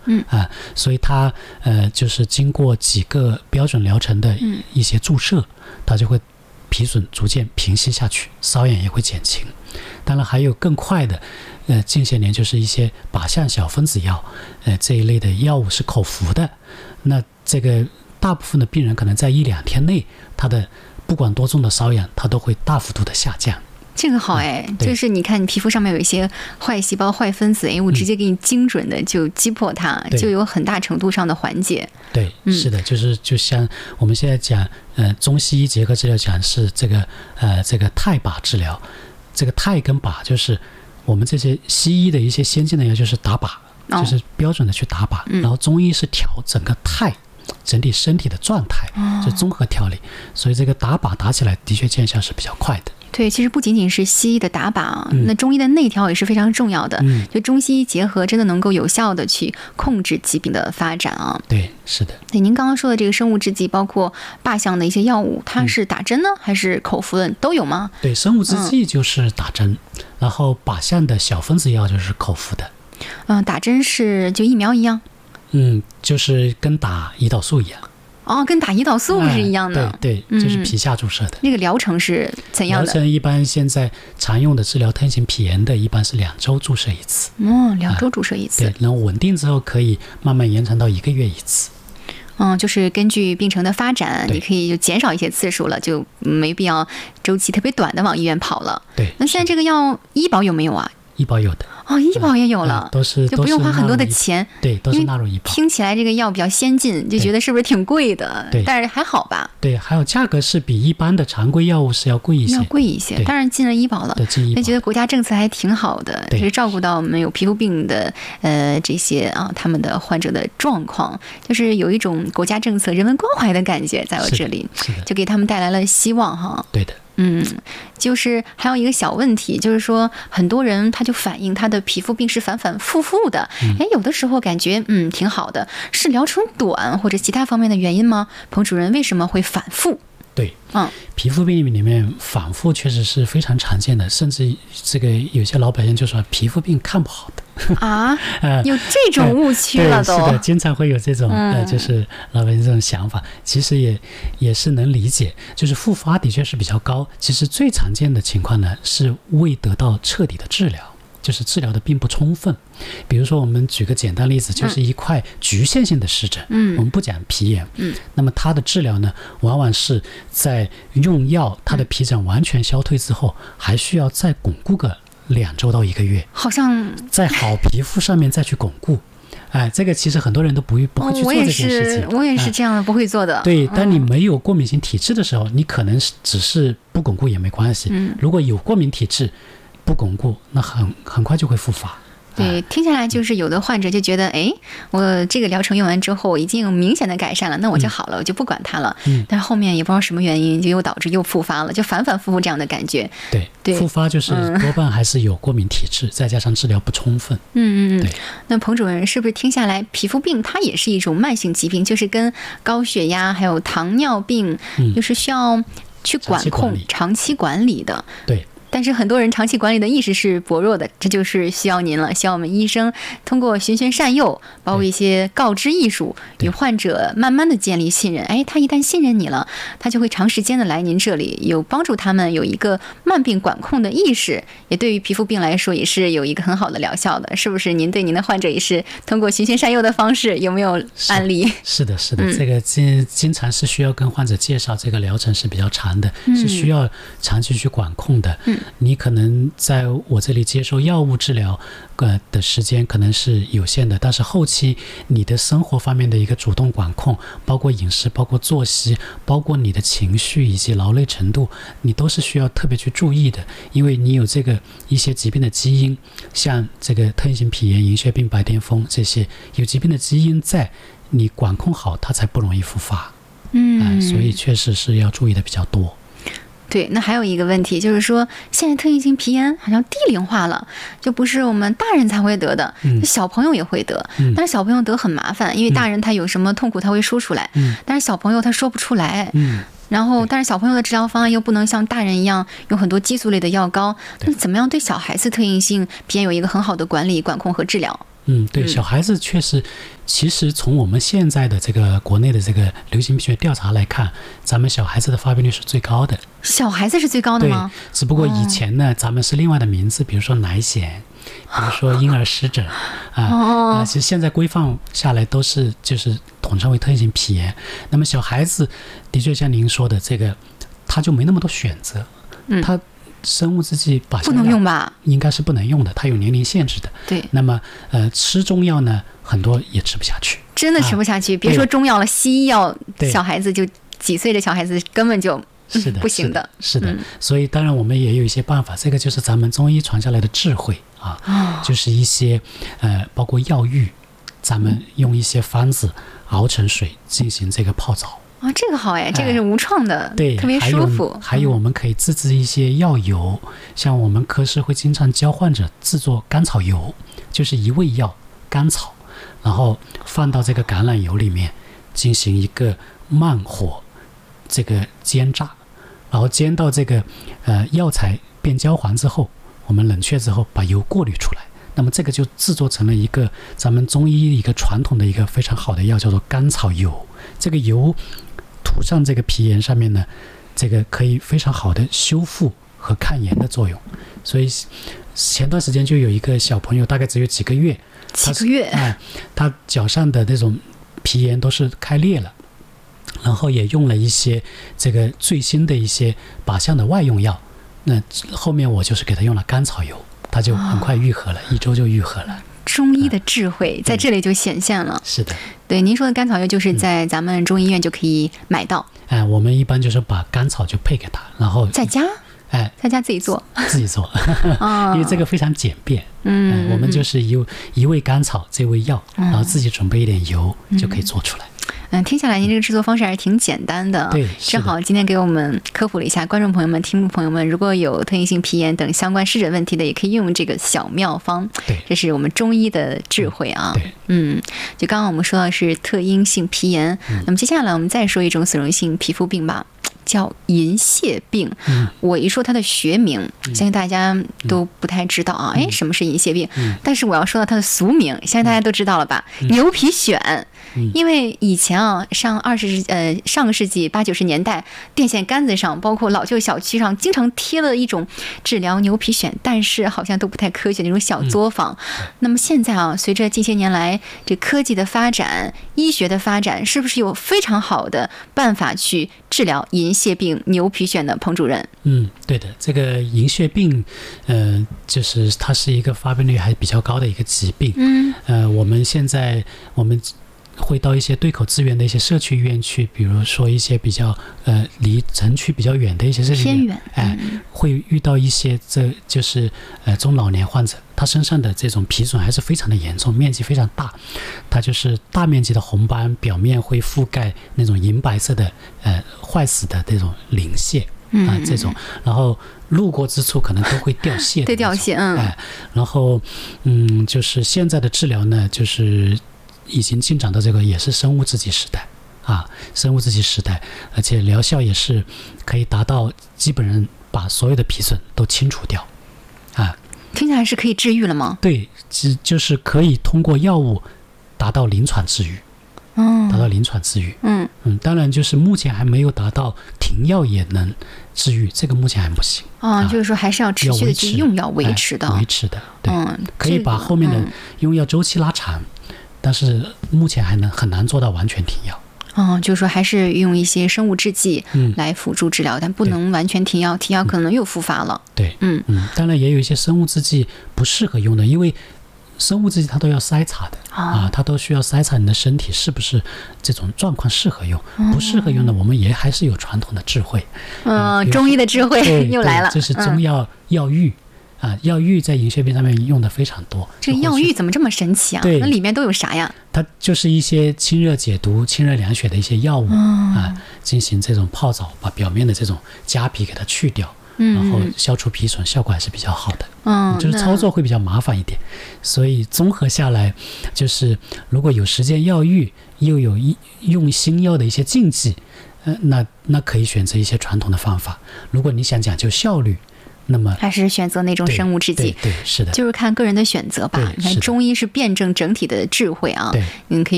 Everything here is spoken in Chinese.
所以它就是经过几个标准疗程的一些注射，它就会皮损逐渐平息下去，瘙痒也会减轻。当然还有更快的，近些年就是一些靶向小分子药，这一类的药物是口服的。那这个大部分的病人可能在1-2天内，他的不管多重的瘙痒，它都会大幅度的下降。 这个好就是你看你皮肤上面有一些坏细胞、坏分子，我直接给你精准的就击破它，就有很大程度上的缓解。 对，是的，就像我们现在讲，中西医结合治疗讲是这个钛靶治疗，这个钛跟靶就是我们这些西医的一些先进的药就是打靶，就是标准的去打靶，然后中医是调整个钛整体身体的状态，就综合调理，所以这个打靶打起来的确见效是比较快的。 对，其实不仅仅是西医的打靶，那中医的内调也是非常重要的。就中西医结合，真的能够有效的去控制疾病的发展啊。 对，是的。 对，您刚刚说的这个生物制剂，包括靶向的一些药物，它是打针呢，还是口服的，都有吗？ 对，生物制剂就是打针，然后靶向的小分子药就是口服的。 打针是就疫苗一样？ 就是跟打胰岛素一样。 跟打胰岛素是一样的。 对，就是皮下注射的。 那个疗程是怎样的？ 疗程一般现在常用的治疗特型皮炎的，一般是2周注射一次。 2周注射一次。 对，然后稳定之后可以慢慢延长到1个月一次。 就是根据病程的发展，你可以就减少一些次数了，就没必要周期特别短的往医院跑了。 对。 那现在这个药医保有没有啊？ 医保有的。 医保也有了，就不用花很多的钱。 对，都是纳入医保。 听起来这个药比较先进，就觉得是不是挺贵的？ 对， 但是还好吧。 对，还有价格是比一般的常规药物是要贵一些。 当然进了医保了。 对，进医保。 觉得国家政策还挺好的，就是照顾到我们有皮肤病的这些他们的患者的状况，就是有一种国家政策人文关怀的感觉在我这里，就给他们带来了希望哈。 对的。 就是还有一个小问题，就是说很多人他就反映他的皮肤病是反反复复的，有的时候感觉挺好的，是疗程短或者其他方面的原因吗？彭主任为什么会反复？ 对，皮肤病里面反复确实是非常常见的，甚至这个有些老百姓就说皮肤病看不好的有这种误区了都。 是的，经常会有这种就是老百姓这种想法，其实也是能理解，就是复发的确是比较高。其实最常见的情况呢是未得到彻底的治疗，就是治疗的并不充分。比如说我们举个简单例子，就是一块局限性的湿疹，我们不讲皮炎，那么它的治疗呢往往是在用药它的皮疹完全消退之后，还需要再巩固个2周到1个月， 好像在好皮肤上面再去巩固。这个其实很多人都不会去做这件事情。 我也是这样不会做的。 对，当你没有过敏性体质的时候，你可能只是不巩固也没关系。如果有过敏体质，不巩固，那很快就会复发。 对，听下来就是有的患者就觉得，我这个疗程用完之后已经有明显的改善了，那我就好了，我就不管它了。但是后面也不知道什么原因，就又导致又复发了，就反反复复这样的感觉。 对，复发就是多半还是有过敏体质，再加上治疗不充分。对。 那彭主任是不是听下来，皮肤病它也是一种慢性疾病，就是跟高血压还有糖尿病，就是需要去管控、长期管理的。 对。 但是很多人长期管理的意识是薄弱的，这就是需要您了，需要我们医生通过循循善诱，包括一些告知艺术，与患者慢慢的建立信任。他一旦信任你了，他就会长时间的来您这里，有帮助他们有一个慢病管控的意识，也对于皮肤病来说也是有一个很好的疗效的，是不是？您对您的患者也是通过循循善诱的方式，有没有案例？ 是的，这个经常是需要跟患者介绍，这个疗程是比较长的，是需要长期去管控的。你可能在我这里接受药物治疗的时间可能是有限的，但是后期你的生活方面的一个主动管控，包括饮食，包括作息，包括你的情绪以及劳累程度，你都是需要特别去注意的。因为你有这个一些疾病的基因，像这个特异性皮炎、银屑病、白癜风这些有疾病的基因在，你管控好它才不容易复发。所以确实是要注意的比较多。 对，那还有一个问题就是说，现在特异性皮炎好像低龄化了，就不是我们大人才会得的，小朋友也会得。但是小朋友得很麻烦，因为大人他有什么痛苦他会说出来，但是小朋友他说不出来。然后，但是小朋友的治疗方案又不能像大人一样用很多激素类的药膏，那怎么样对小孩子特异性皮炎有一个很好的管理、管控和治疗？ 对，小孩子确实，其实从我们现在的这个国内的这个流行病学调查来看，咱们小孩子的发病率是最高的。 小孩子是最高的吗？ 对，只不过以前呢，咱们是另外的名字，比如说奶癣，比如说婴儿湿疹其实现在规范下来都是就是统称为特异性皮炎。那么小孩子的确像您说的这个，他就没那么多选择，他生物制剂靶向药不能用吧？ 应该是不能用的，它有年龄限制的。 对。 那么吃中药呢，很多也吃不下去， 真的吃不下去。别说中药了，西医药小孩子就几岁的小孩子根本就是的不行的。 是的。所以当然我们也有一些办法，这个就是咱们中医传下来的智慧就是一些包括药浴，咱们用一些方子熬成水进行这个泡澡。 这个好哎，这个是无创的， 对， 特别舒服。 还有我们可以自制一些药油，像我们科室会经常教患者制作甘草油，就是一味药甘草，然后放到这个橄榄油里面进行一个慢火这个煎炸，然后煎到这个药材变焦黄之后，我们冷却之后把油过滤出来，那么这个就制作成了一个咱们中医一个传统的一个非常好的药，叫做甘草油。这个油涂上这个皮炎上面呢，这个可以非常好的修复和抗炎的作用。所以前段时间就有一个小朋友，大概只有几个月，他脚上的那种皮炎都是开裂了，然后也用了一些这个最新的一些靶向的外用药，那后面我就是给他用了甘草油，他就很快愈合了，1周就愈合了。 中医的智慧在这里就显现了。 是的。 对，您说的甘草油就是在咱们中医院就可以买到。 我们一般就是把甘草就配给他，然后在家自己做因为这个非常简便。我们就是一味甘草这味药，然后自己准备一点油就可以做出来。 听下来您这个制作方式还是挺简单的。 对， 正好今天给我们科普了一下，观众朋友们、听众朋友们，如果有特异性皮炎等相关湿疹问题的，也可以用这个小妙方。 对， 这是我们中医的智慧啊。 对， 就刚刚我们说到的是特因性皮炎，那么接下来我们再说一种损溶性皮肤病吧。叫银屑病。我一说它的学名，相信大家都不太知道啊。什么是银屑病？但是我要说到它的俗名，相信大家都知道了吧？牛皮癣。因为以前上个世纪80、90年代，电线杆子上，包括老旧小区上，经常贴了一种治疗牛皮癣，但是好像都不太科学的那种小作坊。那么现在随着近些年来这科技的发展、医学的发展，是不是有非常好的办法去治疗银屑病、牛皮癣的？彭主任。 对的，这个银屑病，就是它是一个发病率还比较高的一个疾病。我们现在会到一些对口资源的一些社区医院去，比如说一些比较离城区比较远的一些社区医院，会遇到一些这就是中老年患者，他身上的这种皮损还是非常的严重，面积非常大，它就是大面积的红斑，表面会覆盖那种银白色的坏死的这种鳞屑这种，然后路过之处可能都会掉屑的，对， 掉屑， 然后就是现在的治疗呢，就是已经进展到这个也是生物制剂时代生物制剂时代，而且疗效也是可以达到基本上把所有的皮损都清除掉听起来是可以治愈了吗？ 对，就是可以通过药物达到临床治愈。当然就是目前还没有达到停药也能治愈，这个目前还不行就是说还是要持续的去用药维持的， 对，可以把后面的用药周期拉长，但是目前还很难做到完全停药。 就是说还是用一些生物制剂来辅助治疗，但不能完全停药，停药可能又复发了。 对，当然也有一些生物制剂不适合用的，因为生物制剂它都要筛查的它都需要筛查你的身体是不是这种状况适合用，不适合用的我们也还是有传统的智慧。 中医的智慧又来了， 这是中药药浴药浴在银屑病上面用的非常多。 这个药浴怎么这么神奇啊？ 对， 那里面都有啥呀？ 它就是一些清热解毒、清热凉血的一些药物进行这种泡澡，把表面的这种痂皮给它去掉，然后消除皮损，效果还是比较好的。就是操作会比较麻烦一点，所以综合下来，就是如果有实践药浴，又有用新药的一些禁忌，那可以选择一些传统的方法。如果你想讲究效率， 那么还是选择那种生物制剂。 对，是的， 就是看个人的选择吧。你看中医是辩证整体的智慧啊， 对， 你可以